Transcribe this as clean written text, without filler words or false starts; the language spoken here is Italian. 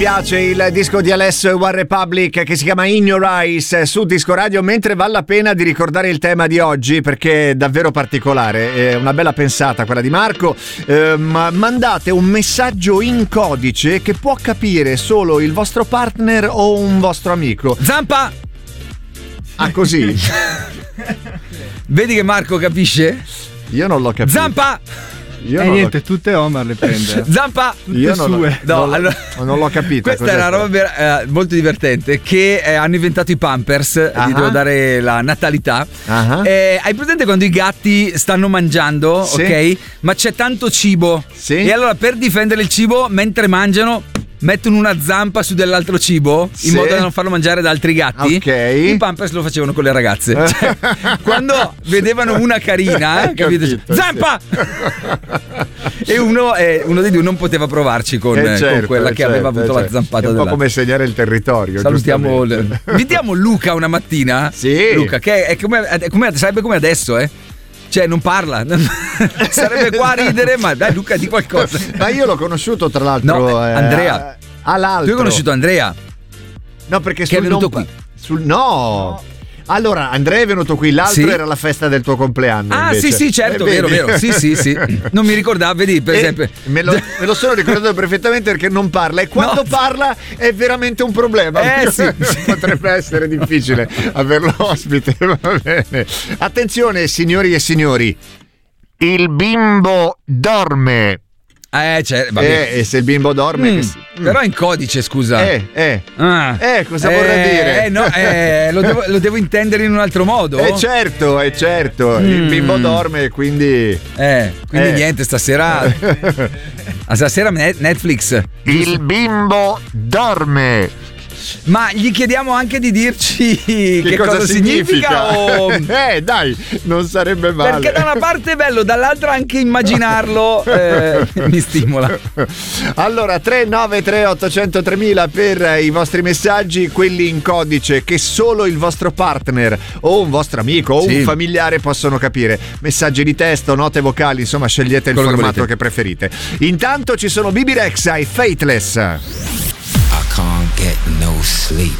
Piace il disco di Alessio e One Republic che si chiama In Your Eyes su Disco Radio, mentre vale la pena di ricordare il tema di oggi perché è davvero particolare, è una bella pensata quella di Marco. Mandate un messaggio in codice che può capire solo il vostro partner o un vostro amico. Zampa! Ah, così? Vedi che Marco capisce? Io non l'ho capito. Zampa! Niente, tutte Omar le prende. Zampa! Io non l'ho capito. Questa è una roba molto divertente che hanno inventato i Pampers. Gli devo dare la natalità. Hai presente quando i gatti stanno mangiando, sì, ok? Ma c'è tanto cibo, sì, e allora per difendere il cibo mentre mangiano mettono una zampa su dell'altro cibo, sì, in modo da non farlo mangiare da altri gatti. Ok. I Pampers lo facevano con le ragazze. Cioè, quando vedevano una carina, capito? Zampa! Sì. E uno dei due non poteva provarci con quella che aveva avuto la zampata. È un po' come segnare il territorio. Salutiamo, invitiamo Luca una mattina. Sì. Luca, che è sarebbe come adesso, cioè non parla, sarebbe qua a ridere, ma dai Luca, di qualcosa. Ma io l'ho conosciuto tra l'altro. No, Andrea. All'altro. Tu hai conosciuto Andrea? No, perché che è venuto qui. No. Allora, Andrea è venuto qui, l'altro era la festa del tuo compleanno. Ah, invece. sì, certo, vero. Sì. Non mi ricordavo, vedi, per esempio. Me lo sono ricordato perfettamente perché non parla, e quando parla è veramente un problema. Sì. Potrebbe essere difficile averlo ospite, va bene. Attenzione, signori e signori. Il bimbo dorme. E se il bimbo dorme però in codice, scusa. Cosa vorrà dire? Lo devo intendere in un altro modo? Certo. Il bimbo dorme, quindi niente, stasera Netflix. Il bimbo dorme. Ma gli chiediamo anche di dirci che cosa significa o... dai, non sarebbe male. Perché da una parte è bello, dall'altra anche immaginarlo mi stimola. Allora 393 800 3000 per i vostri messaggi, quelli in codice che solo il vostro partner o un vostro amico o un familiare possono capire. Messaggi di testo, note vocali, insomma scegliete il formato che preferite. Intanto ci sono Bibi Rexha e Faithless. Can't get no sleep.